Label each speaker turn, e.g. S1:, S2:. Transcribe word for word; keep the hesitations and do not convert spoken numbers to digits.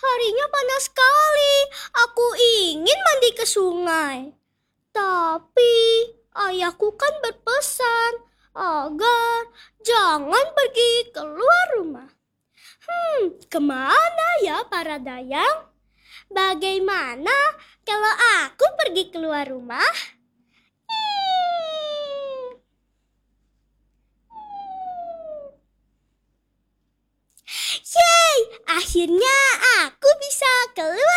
S1: harinya panas sekali. Aku ingin mandi ke sungai. Tapi ayahku kan berpesan agar jangan pergi keluar rumah. Hmm, kemana ya para dayang? Bagaimana kalau aku pergi keluar rumah? Hmm. Yeay, akhirnya aku bisa keluar